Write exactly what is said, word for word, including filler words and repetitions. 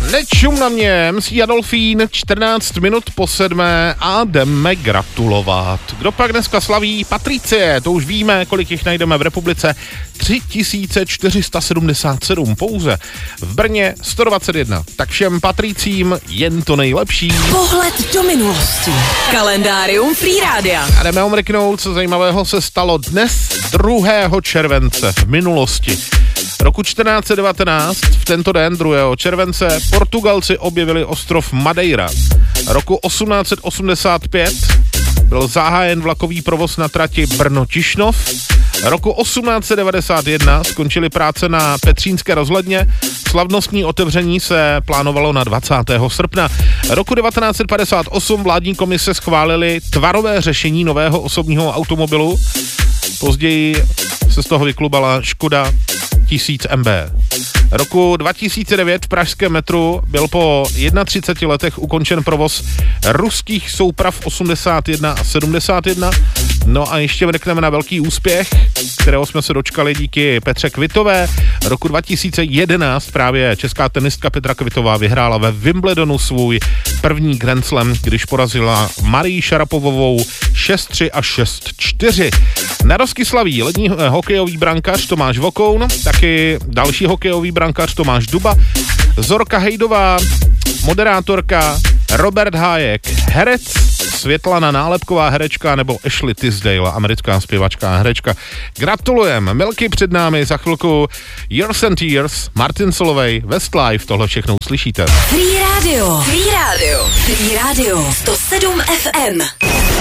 Nečum na mě, em cé Adolfín, čtrnáct minut po sedmé a jdeme gratulovat. Kdo pak dneska slaví? Patricie, to už víme, kolik jich najdeme v republice. tři tisíce čtyři sta sedmdesát sedm pouze. V Brně sto dvacet jedna. Tak všem Patricím jen to nejlepší. Pohled do minulosti. Kalendárium Free Rádia. A jdeme omrknout, co zajímavého se stalo dnes, druhého července v minulosti. Roku čtrnáct set devatenáct, v tento den, druhého července, Portugalci objevili ostrov Madeira. Roku osmnáct set osmdesát pět byl zahájen vlakový provoz na trati Brno-Tišnov. Roku osmnáct set devadesát jedna skončily práce na Petřínské rozhledně. Slavnostní otevření se plánovalo na dvacátého srpna. Roku devatenáct set padesát osm vládní komise schválili tvarové řešení nového osobního automobilu. Později se z toho vyklubala Škoda tisíc M B. Roku dva tisíce devět v pražském metru byl po třiceti jedné letech ukončen provoz ruských souprav osmdesát jedna a sedmdesát jedna. No a ještě mrkneme na velký úspěch, kterého jsme se dočkali díky Petře Kvitové. Roku dva tisíce jedenáct právě česká tenistka Petra Kvitová vyhrála ve Wimbledonu svůj první Grand Slam, když porazila Marii Šarapovovou šest tři a šest čtyři. Na rozky slaví lední hokejový brankář Tomáš Vokoun, taky další hokejový brankář Tomáš Duba, Zorka Hejdová, moderátorka, Robert Hájek, herec, Světlana Nálepková, herečka, nebo Ashley Tisdale, americká zpěvačka a herečka. Gratulujem, Milky před námi, za chvilku Years and Tears, Martin Solveig, Westlife, tohle všechno uslyšíte. Free Radio, Free Radio, Free Radio, sto sedm F M.